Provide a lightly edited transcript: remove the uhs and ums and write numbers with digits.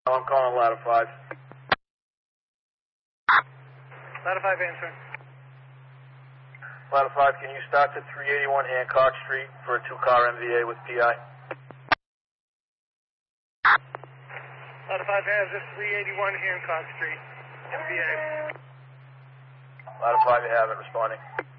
I'm calling ladder 5. Ladder 5 answering. Ladder 5, can you start to 381 Hancock Street for a 2-car MVA with PI? Ladder 5 has this 381 Hancock Street, MVA. Ladder 5, you have it, responding.